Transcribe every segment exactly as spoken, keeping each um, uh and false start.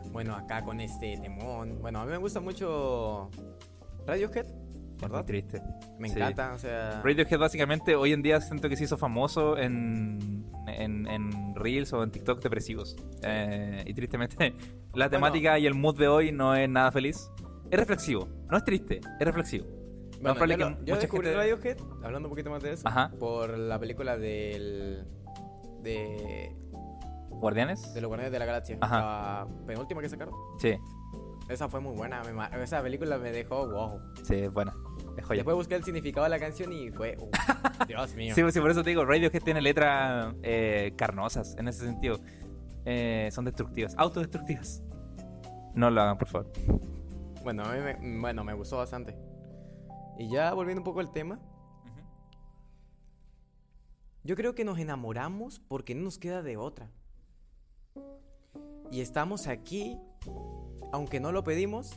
Bueno, acá con este temón. Bueno, a mí me gusta mucho Radiohead, Es ¿verdad? muy triste. Me Sí. encanta, o sea... Radiohead básicamente hoy en día siento que se hizo famoso en, en, en Reels o en TikTok depresivos. Eh, y tristemente la Bueno. temática y el mood de hoy no es nada feliz. Es reflexivo, no es triste, es reflexivo. Lo más Bueno, probable yo, es lo- que yo mucha descubrí gente- Radiohead, hablando un poquito más de eso, Ajá. por la película del... De, ¿Guardianes? de los Guardianes de la Galaxia. Ajá. La penúltima que sacaron. Sí, Esa fue muy buena. me ma- esa película me dejó wow. sí, es buena. Es joya. Después busqué el significado de la canción y fue... uh, Dios mío. Sí, sí, por eso te digo, Radiohead tiene letras eh, carnosas en ese sentido. Eh, son destructivas, autodestructivas. No lo hagan, por favor. Bueno, a mí me, bueno, me gustó bastante. Y ya volviendo un poco al tema, yo creo que nos enamoramos porque no nos queda de otra. Y estamos aquí, aunque no lo pedimos,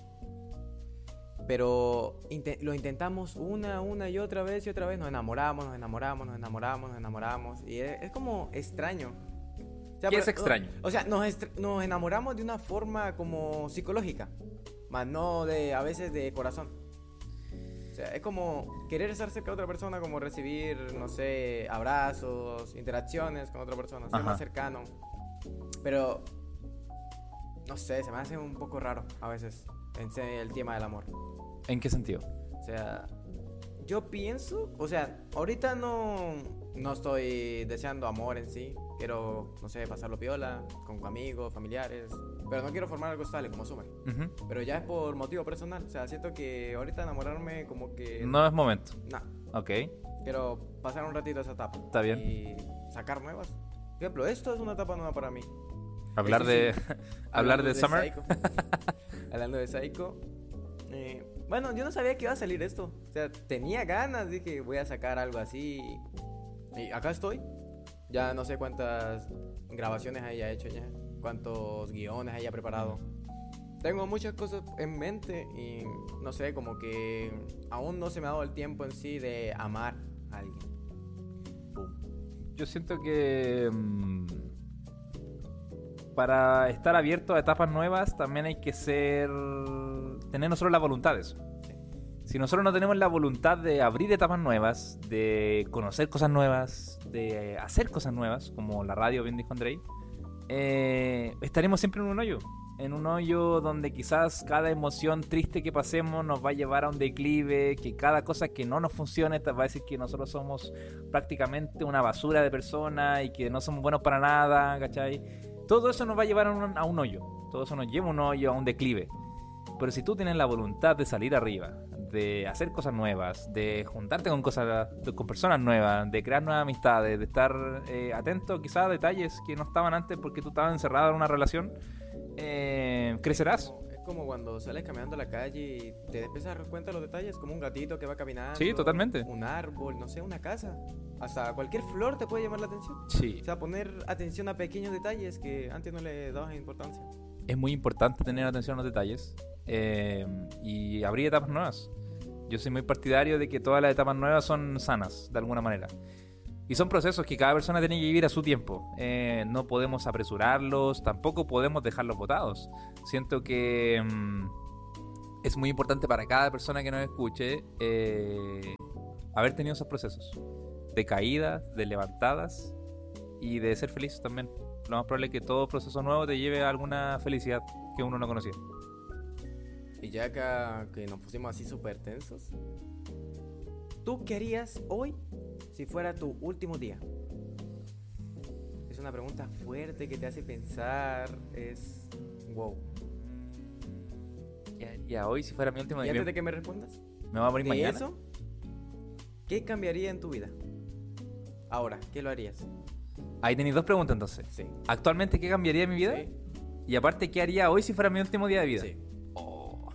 pero inte- lo intentamos una, una y otra vez y otra vez. Nos enamoramos, nos enamoramos, nos enamoramos, nos enamoramos. Y es, es como extraño. O sea, ¿Qué es pero- extraño? O sea, nos, estra- nos enamoramos de una forma como psicológica, más no de a veces de corazón. O sea, es como querer estar cerca de otra persona, como recibir, no sé, abrazos, interacciones con otra persona, ser Ajá. más cercano. Pero, no sé, se me hace un poco raro a veces en se- el tema del amor. ¿En qué sentido? O sea, yo pienso, o sea, ahorita no, no estoy deseando amor en sí. Quiero, no sé, pasarlo piola, con amigos, familiares. Pero no quiero formar algo estable como Summer. Ujú. Pero ya es por motivo personal. O sea, siento que ahorita enamorarme como que... No es momento. Nah, Ok. quiero pasar un ratito esa etapa. Está bien. Y sacar nuevas. Por ejemplo, esto es una etapa nueva para mí. Hablar Eso de. sí. hablar Hablando de Summer. Psycho. Hablando de Psycho. eh, bueno, yo no sabía que iba a salir esto. O sea, tenía ganas. Dije, voy a sacar algo así. Y acá estoy. Ya no sé cuántas grabaciones haya hecho ya. Cuántos guiones haya preparado. Tengo muchas cosas en mente y no sé, como que aún no se me ha dado el tiempo en sí de amar a alguien. Boom. Yo siento que. mm, para estar abierto a etapas nuevas también hay que ser. Tener nosotros la voluntad de eso. Si nosotros no tenemos la voluntad de abrir etapas nuevas, de conocer cosas nuevas, de hacer cosas nuevas, como la radio, bien dijo Andrei, eh, estaremos siempre en un hoyo. En un hoyo donde quizás cada emoción triste que pasemos nos va a llevar a un declive, que cada cosa que no nos funcione te va a decir que nosotros somos prácticamente una basura de persona y que no somos buenos para nada, ¿cachai? Todo eso nos va a llevar a un, a un hoyo. Todo eso nos lleva a un hoyo, a un declive. Pero si tú tienes la voluntad de salir arriba, de hacer cosas nuevas, de juntarte con cosas, con personas nuevas, de crear nuevas amistades, de estar eh, atento quizás a detalles que no estaban antes porque tú estabas encerrado en una relación, eh, crecerás. Es como, es como cuando sales caminando a la calle y te empiezas a dar cuenta de los detalles, como un gatito que va caminando. Sí, totalmente. Un árbol, no sé, una casa. Hasta cualquier flor te puede llamar la atención. Sí. O sea, poner atención a pequeños detalles que antes no le dabas importancia. Es muy importante tener atención a los detalles eh, y abrir etapas nuevas. Yo soy muy partidario de que todas las etapas nuevas son sanas, de alguna manera. Y son procesos que cada persona tiene que vivir a su tiempo. Eh, no podemos apresurarlos, tampoco podemos dejarlos botados. Siento que mm, es muy importante para cada persona que nos escuche eh, haber tenido esos procesos. De caídas, de levantadas y de ser feliz también. Lo más probable es que todo proceso nuevo te lleve a alguna felicidad que uno no conocía. Y ya acá que nos pusimos así súper tensos, ¿tú qué harías hoy si fuera tu último día? Es una pregunta fuerte que te hace pensar, es... wow. ¿Qué haría hoy si fuera mi último Y día? antes de que me respondas, ¿Me va a morir de mañana? eso, ¿qué cambiaría en tu vida? Ahora, ¿qué lo harías? Ahí tenéis dos preguntas entonces. Sí. ¿Actualmente qué cambiaría en mi vida? Sí. Y aparte, ¿qué haría hoy si fuera mi último día de vida? Sí. Oh.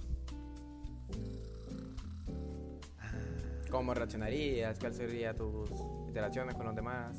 ¿Cómo reaccionarías? ¿Cuáles serían tus interacciones con los demás?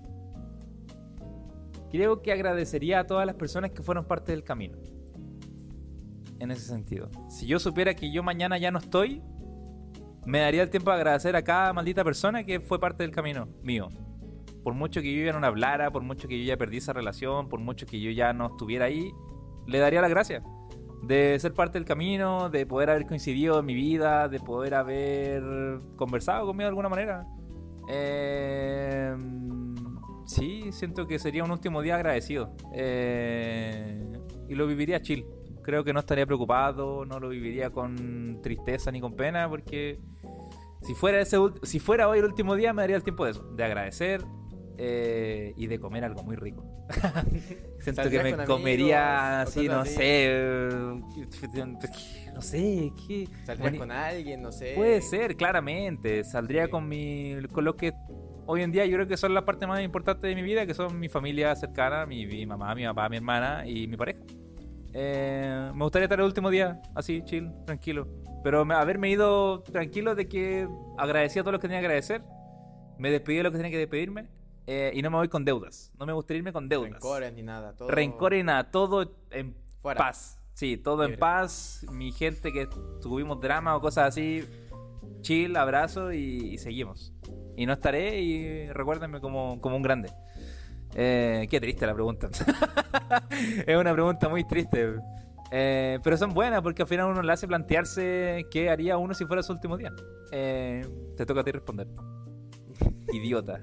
Creo que agradecería a todas las personas que fueron parte del camino. En ese sentido. Si yo supiera que yo mañana ya no estoy, me daría el tiempo de agradecer a cada maldita persona que fue parte del camino mío. Por mucho que yo ya no le hablara, por mucho que yo ya perdí esa relación, por mucho que yo ya no estuviera ahí, le daría las gracias de ser parte del camino, de poder haber coincidido en mi vida, de poder haber conversado conmigo de alguna manera. Eh, sí, siento que sería un último día agradecido. Eh, y lo viviría chill. Creo que no estaría preocupado, no lo viviría con tristeza ni con pena, porque si fuera, ese, si fuera hoy el último día me daría el tiempo de eso, de agradecer eh, y de comer algo muy rico. Siento que me comería así, no así. sé, no sé, ¿qué? ¿Saldrías con alguien? No sé. Puede ser, claramente. Saldría sí. con mi, con lo que hoy en día yo creo que son la parte más importante de mi vida, que son mi familia cercana, mi, mi mamá, mi papá, mi hermana y mi pareja. Eh, me gustaría estar el último día así, chill, tranquilo. Pero me, haberme ido tranquilo de que agradecí a todos los que tenía que agradecer, me despedí de lo que tenía que despedirme. Eh, y no me voy con deudas. No me gustaría irme con deudas. Rencores ni nada. Todo... Rencores ni nada. Todo en Fuera. paz. Sí, todo Libre. en paz. Mi gente que tuvimos drama o cosas así, chill, abrazo y, y seguimos. Y no estaré y recuérdenme como, como un grande. Eh, qué triste la pregunta. Es una pregunta muy triste. Eh, pero son buenas porque al final uno le hace plantearse qué haría uno si fuera su último día. Eh, te toca a ti responder. Idiota.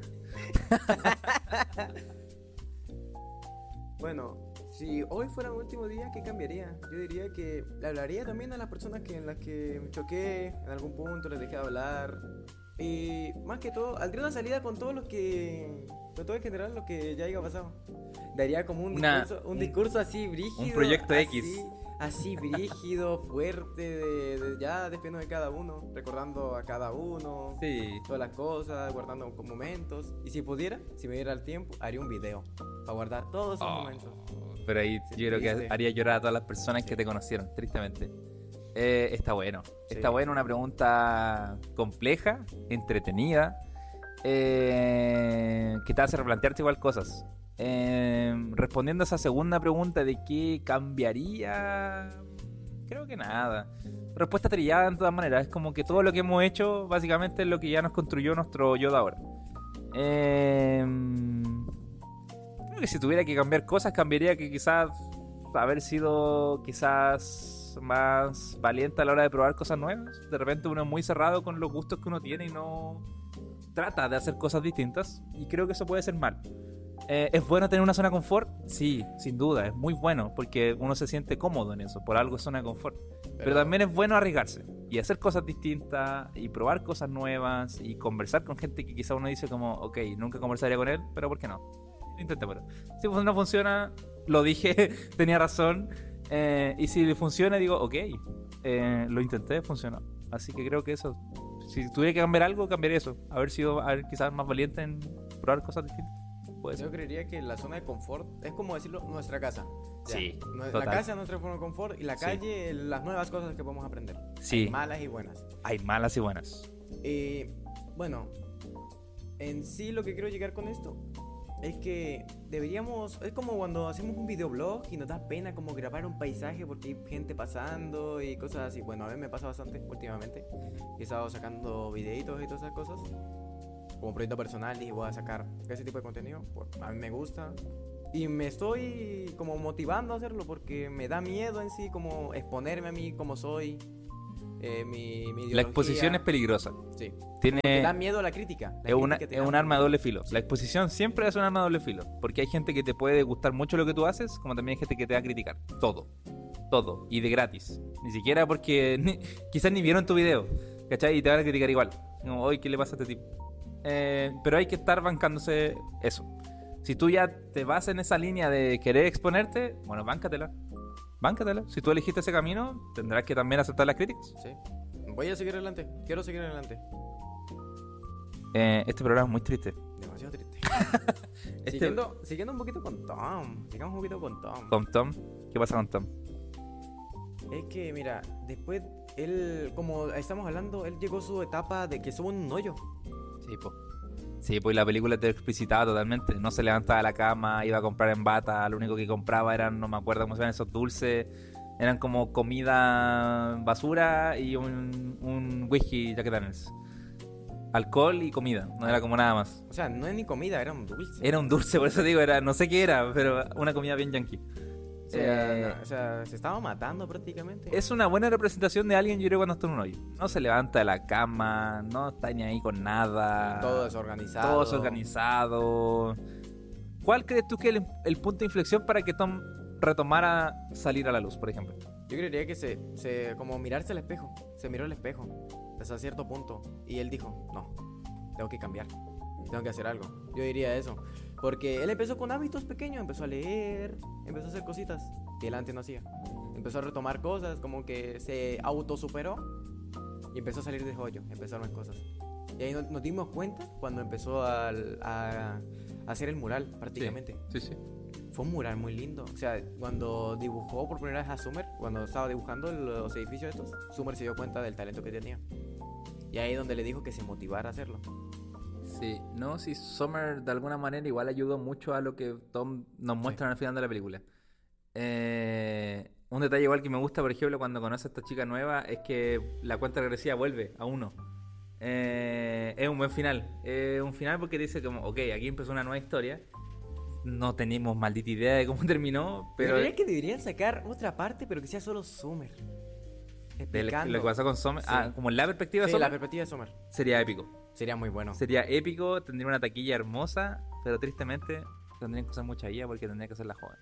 Bueno, si hoy fuera mi último día, ¿qué cambiaría? Yo diría que le hablaría también a las personas que, en las que me choqué en algún punto, les dejé de hablar. Y más que todo, aldría una salida con todos los que, con todo en general, lo que ya haya pasado. Daría como un, una, discurso, un, un discurso así brígido. Un proyecto así, X. Así brígido, fuerte, de, de ya despidiendo de cada uno, recordando a cada uno, sí. todas las cosas, guardando con momentos. Y si pudiera, si me diera el tiempo, haría un video para guardar todos esos oh, momentos. Pero ahí sí, yo creo que haría llorar a todas las personas sí. que te conocieron, tristemente. Eh, está bueno. Sí. Está bueno, una pregunta compleja, entretenida, eh, que te hace replantearte igual cosas. Eh, respondiendo a esa segunda pregunta de qué cambiaría, creo que nada. Respuesta trillada en todas maneras. Es como que todo lo que hemos hecho básicamente es lo que ya nos construyó nuestro yo de ahora. Eh, creo que si tuviera que cambiar cosas, cambiaría que quizás haber sido quizás más valiente a la hora de probar cosas nuevas. De repente uno es muy cerrado con los gustos que uno tiene y no trata de hacer cosas distintas, y creo que eso puede ser mal. Eh, ¿Es bueno tener una zona de confort? Sí, sin duda, es muy bueno porque uno se siente cómodo en eso, por algo es zona de confort. Pero, Pero también es bueno arriesgarse y hacer cosas distintas y probar cosas nuevas y conversar con gente que quizá uno dice como, ok, nunca conversaría con él, pero ¿por qué no? Intentémoslo. Si no funciona, lo dije, tenía razón. Eh, y si funciona, digo, ok, eh, lo intenté, funcionó. Así que creo que eso, si tuviera que cambiar algo, cambiaría eso. Haber sido haber quizás más valiente en probar cosas distintas. Yo creería que la zona de confort es como decirlo, nuestra casa. Ya. Sí, La total. casa es nuestra zona de confort y la calle, sí. las nuevas cosas que podemos aprender. Sí. Hay malas y buenas. Hay malas y buenas. Eh, bueno, en sí lo que quiero llegar con esto es que deberíamos, es como cuando hacemos un videoblog y nos da pena como grabar un paisaje porque hay gente pasando y cosas así. Bueno, a mí me pasa bastante últimamente. He estado sacando videitos y todas esas cosas como proyecto personal y voy a sacar ese tipo de contenido, pues a mí me gusta y me estoy como motivando a hacerlo porque me da miedo en sí como exponerme a mí como soy, eh, mi, mi la exposición es peligrosa. Sí. Tiene porque da miedo a la crítica. La es una, crítica es un arma de doble filo. La exposición siempre es un arma de doble filo porque hay gente que te puede gustar mucho lo que tú haces, como también hay gente que te va a criticar todo, todo y de gratis. Ni siquiera porque ni, quizás ni vieron tu video, ¿cachai? Y te van a criticar igual. Como, hoy, ¿qué le pasa a este tipo? Eh, pero hay que estar bancándose eso. Si tú ya te vas en esa línea de querer exponerte, bueno, báncatela. Báncatela. Si tú elegiste ese camino, tendrás que también aceptar las críticas. Sí. Voy a seguir adelante. Quiero seguir adelante. Eh, este programa es muy triste. Demasiado triste. este... siguiendo, siguiendo un poquito con Tom. Sigamos un poquito con Tom. ¿Con Tom? ¿Qué pasa con Tom? Es que, mira, después él, como estamos hablando, él llegó a su etapa de que somos un hoyo. Sí, pues. Sí, pues la película te explicitaba totalmente. No se levantaba de la cama, iba a comprar en bata. Lo único que compraba eran, no me acuerdo cómo se llaman esos dulces. Eran como comida basura y un, un whisky Jack Daniels. Alcohol y comida, no era como nada más. O sea, no es ni comida, era un dulce. Era un dulce, por eso digo, era no sé qué era, pero una comida bien yankee. O sea, Eh, no, o sea, se estaba matando prácticamente. Es una buena representación de alguien, yo creo, cuando está en un hoyo. No se levanta de la cama, no está ni ahí con nada. Todo desorganizado. Todo desorganizado. ¿Cuál crees tú que es el, el punto de inflexión para que Tom retomara salir a la luz, por ejemplo? Yo creería que se, se, como mirarse al espejo. Se miró al espejo hasta cierto punto. Y él dijo, no, tengo que cambiar. Tengo que hacer algo. Yo diría eso. Porque él empezó con hábitos pequeños. Empezó a leer, empezó a hacer cositas que él antes no hacía. Empezó a retomar cosas, como que se autosuperó. Y empezó a salir de hoyo, empezó a ver cosas. Y ahí nos, nos dimos cuenta cuando empezó al- a, a hacer el mural, prácticamente. Sí, sí. Fue un mural muy lindo. O sea, cuando dibujó por primera vez a Summer, cuando estaba dibujando los edificios estos, Summer se dio cuenta del talento que tenía. Y ahí es donde le dijo que se motivara a hacerlo. Sí, no, sí, Summer de alguna manera igual ayudó mucho a lo que Tom nos muestra al final de la película. Eh, un detalle igual que me gusta, por ejemplo, cuando conoce a esta chica nueva, es que la cuenta regresiva vuelve a uno. Eh, es un buen final. Es un final porque dice como, ok, aquí empezó una nueva historia. No tenemos maldita idea de cómo terminó, pero Pero que deberían sacar otra parte, pero que sea solo Summer. de Explicando. lo que pasó con Summer, Sí. ah, como la perspectiva de Sí, la Summer, perspectiva de Summer. sería épico. Sería muy bueno. Sería épico, tendría una taquilla hermosa, pero tristemente tendrían que usar mucha guía porque tendría que ser la joven.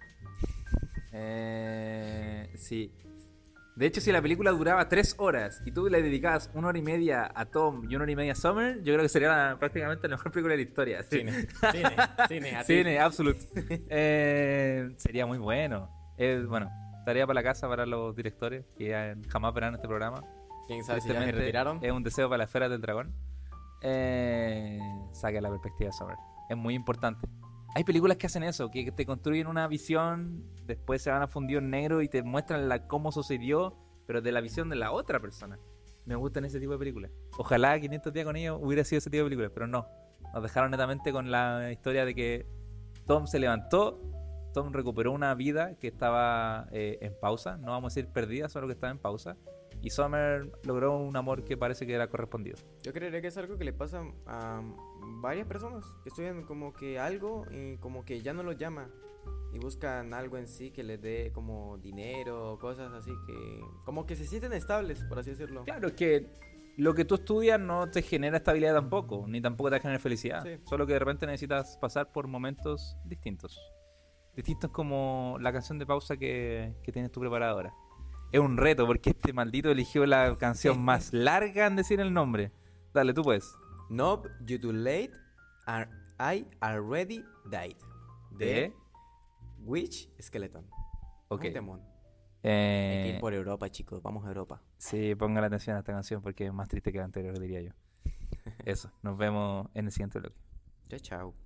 Eh, sí. De hecho, si la película duraba tres horas y tú le dedicabas una hora y media a Tom y una hora y media a Summer, yo creo que sería la- prácticamente la mejor película de la historia. Sí. Cine. Cine. Cine. a ti. Cine, absoluto. Eh, sería muy bueno. Eh, bueno, tarea para la casa para los directores que ya jamás verán este programa. ¿Quién sabe si ya se Tristemente, retiraron? es un deseo para las esferas del dragón. Eh, saque la perspectiva de Summer. Es muy importante. Hay películas que hacen eso, que te construyen una visión, después se van a fundir en negro y te muestran la, cómo sucedió, pero de la visión de la otra persona. Me gustan ese tipo de películas. Ojalá quinientos días con ellos hubiera sido ese tipo de películas, pero no. Nos dejaron netamente con la historia de que Tom se levantó, Tom recuperó una vida que estaba eh, en pausa, no vamos a decir perdida, solo que estaba en pausa. Y Summer logró un amor que parece que era correspondido. Yo creería que es algo que le pasa a varias personas que estudian como que algo y como que ya no los llama y buscan algo en sí que les dé como dinero o cosas así que como que se sienten estables, por así decirlo. Claro, es que lo que tú estudias no te genera estabilidad tampoco, ni tampoco te genera felicidad. Sí. Solo que de repente necesitas pasar por momentos distintos. Distintos como la canción de pausa que, que tienes tú preparada ahora. Es un reto porque este maldito eligió la canción más larga en decir el nombre. Dale, tú puedes. Nope, you too late, and I already died. De... Witch Skeleton. Ok. Un temón. Hay que Eh, ir por Europa, chicos. Vamos a Europa. sí, pongan atención a esta canción porque es más triste que la anterior, diría yo. Eso, nos vemos en el siguiente bloque. Chao, chao.